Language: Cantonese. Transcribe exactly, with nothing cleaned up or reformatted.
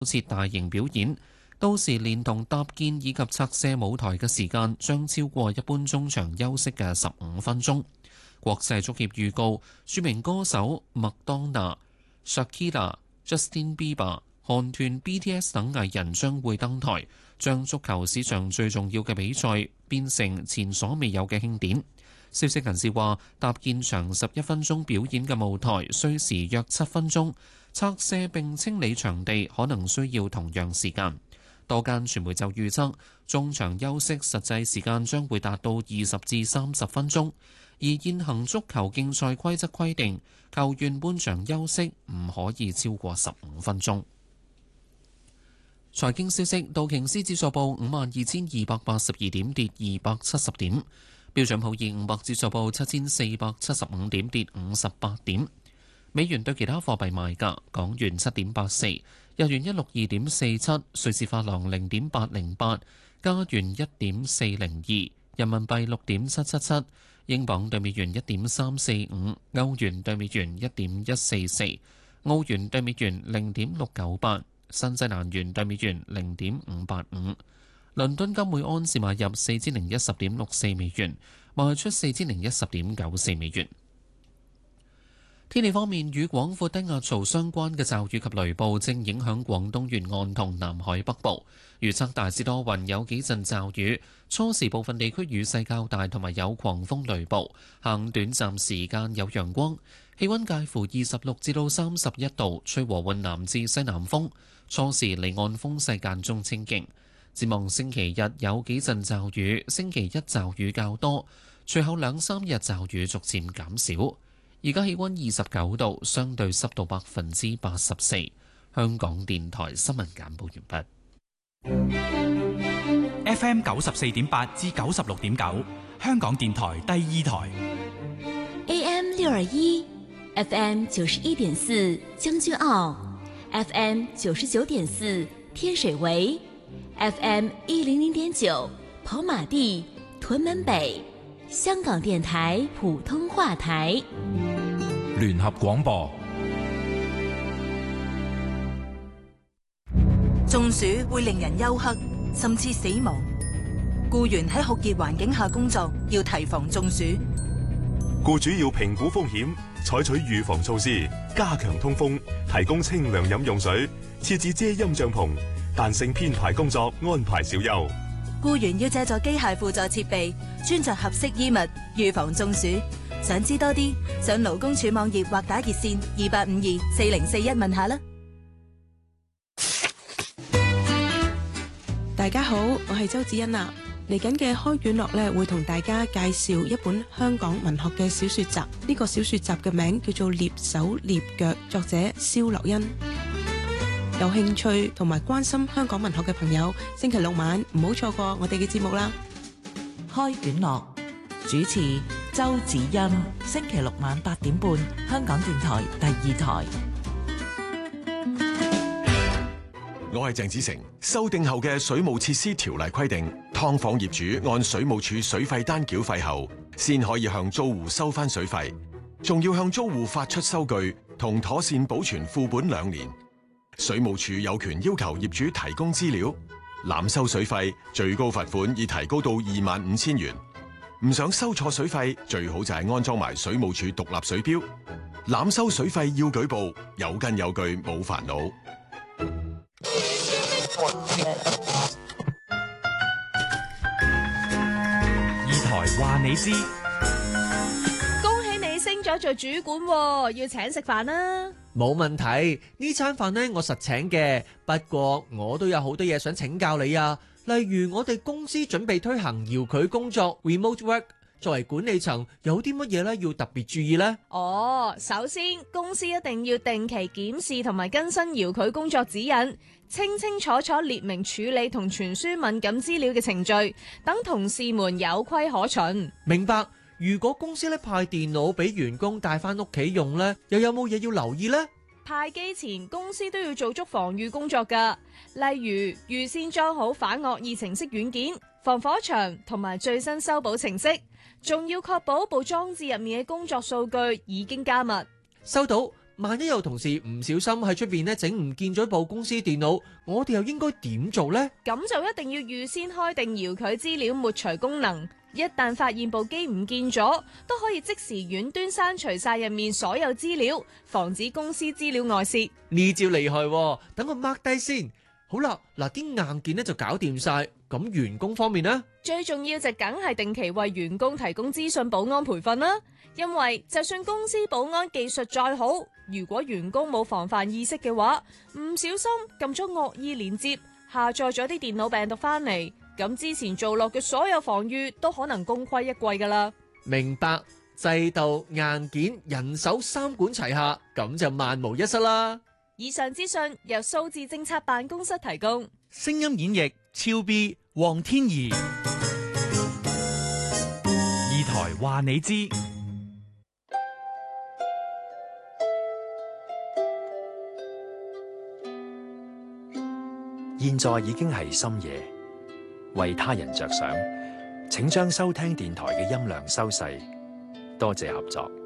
設大型表演，到時連同搭建以及拆卸舞台嘅時間將超過一般中場休息嘅十五分鐘。國際足協預告，著名歌手麥當娜、Shakira、Justin Bieber、韓團 B T S 等藝人將會登台，將足球史上最重要嘅比賽變成前所未有嘅慶典。消息人士話，搭建長十一分鐘表演嘅舞台需時約七分鐘，拆卸並清理場地可能需要同樣時間。多間傳媒就預測，中場休息實際時間將會達到二十至三十分鐘，而現行足球競賽規則規定，球員半場休息唔可以超過十五分鐘。財經消息，道瓊斯指數報五萬二千二百八十二點，跌二百七十點；標準普爾五百指數報七千四百七十五點，跌五十八點。美元對其他貨幣賣價：港元七點八四，日元一六二點四七，瑞士法郎零點八零八，加元一點四零二，人民幣六點七七七，英鎊對美元一點三四五，歐元對美元一點一四四，澳元對美元零點六九八，新西蘭元對美元零點五八五。倫敦金每安士買入四千零一十點六四美元，賣出四千零一十點九四美元。天氣方面，與廣闊低壓槽相關嘅驟雨及雷暴正影響廣東沿岸同南海北部。預測大致多雲，有幾陣驟雨，初時部分地區雨勢較大，同埋有狂風雷暴。下午短暫時間有陽光，氣溫介乎二十六至到三十一度，吹和緩南至西南風。初時離岸風勢間中清勁。展望星期日有幾陣驟雨，星期一驟雨較多，隨後兩三日驟雨逐漸減少。而家氣溫二十九度，相對濕度百分之八十四。香港電台新聞簡報完畢。F M 九十四點八至九十六點九，香港電台第二台。 A M 六二一，F M 九十一點四將軍澳 ，F M 九十九點四天水圍 ，F M 一零零點九跑馬地屯門北。香港電台普通話台聯合廣播。 中暑會令人休克，甚至死亡。僱員喺酷熱環境下工作，要提防中暑。 僱主要評估風險，採取預防措施，加強通風，提供清涼飲用水，設置遮陰帳篷，彈性編排工作，安排小休。 僱員要借助機械輔助設備，穿着合適衣物，預防中暑。想知多啲，上勞工處網頁或打熱線二八五二四零四一問下啦。 大家好，我係周子欣啊。嚟緊嘅開卷樂咧，會同大家介紹一本香港文學嘅小說集。呢個小說集嘅名叫做《躡手躡腳》，作者蕭樂欣。有興趣同埋關心香港文學嘅朋友，星期六晚唔好錯過我哋嘅節目啦。 開卷樂主持周子欣，星期六晚八點半，香港電台第二台。 我係鄭子誠。修訂後嘅水務設施條例規定，劏房業主按水務署水費單繳費後，先可以向租戶收翻水費，仲要向租戶發出收據同妥善保存副本兩年。水務署有權要求業主提供資料，濫收水費最高罰款已提高到二萬五千元。唔想收錯水費，最好就係安裝埋水務署獨立水錶。濫收水費要舉報，有根有據冇煩惱。 二台話你知， 恭喜你升咗做主管，要請食飯啦！ 冇問題，呢餐飯呢我實請嘅。不過我都有好多嘢想請教你啊，例如我哋公司準備推行遙距工作 （remote work）， 作為管理層有啲乜嘢呢要特別注意呢？ 哦，首先公司一定要定期檢視同埋更新遙距工作指引，清清楚楚列明處理同傳輸敏感資料嘅程序，等同事們有規可循。 明白。如果公司咧派電腦俾員工帶翻屋企用呢，又有冇嘢要留意呢？ 派機前公司都要做足防禦工作㗎，例如預先裝好反惡意程式軟件、防火牆同埋最新修補程式，仲要確保部裝置入面嘅工作數據已經加密。 收到， 萬一有同事唔小心喺出邊咧整唔見咗部公司電腦，我哋又應該點做呢？ 咁就一定要預先開定遙距資料抹除功能。一旦發現部機唔見咗，都可以即時遠端刪除晒入面所有資料，防止公司資料外泄。 呢招厲害喎，等我 mark 低先。好啦，嗱啲硬件咧就搞掂晒，咁員工方面呢？ 最重要就梗係定期為員工提供資訊保安培訓啦。因為就算公司保安技術再好，如果員工冇防範意識嘅話，唔小心撳咗惡意連接，下載咗啲電腦病毒翻嚟，咁之前做落嘅所有防禦都可能功虧一簣噶啦。 明白，制度、硬件、人手三管齊下，咁就萬無一失啦。 以上資訊由數字政策辦公室提供。 聲音演繹超 B 黃天怡，二台話你知。 現在已經係深夜，為他人着想，請將收聽電台嘅音量收細，多謝合作。